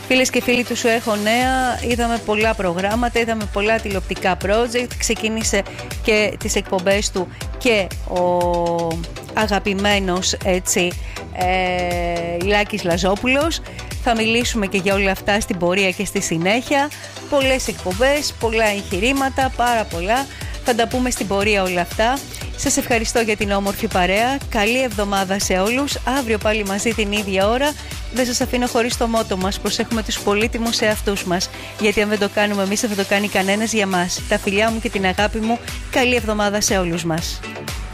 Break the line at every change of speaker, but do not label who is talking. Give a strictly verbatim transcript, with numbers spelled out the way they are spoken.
Φίλες και φίλοι του Σου Έχω Νέα, είδαμε πολλά προγράμματα, είδαμε πολλά τηλεοπτικά project. Ξεκίνησε και τις εκπομπές του και ο αγαπημένος έτσι ε, Λάκης Λαζόπουλος. Θα μιλήσουμε και για όλα αυτά στην πορεία και στη συνέχεια. Πολλές εκπομπές, πολλά εγχειρήματα, πάρα πολλά. Θα τα πούμε στην πορεία όλα αυτά. Σας ευχαριστώ για την όμορφη παρέα. Καλή εβδομάδα σε όλους. Αύριο πάλι μαζί την ίδια ώρα. Δεν σας αφήνω χωρίς το μότο μας. Προσέχουμε τους πολύτιμους εαυτούς μας. Γιατί αν δεν το κάνουμε εμείς, δεν θα το κάνει κανένας για μας. Τα φιλιά μου και την αγάπη μου. Καλή εβδομάδα σε όλους μας.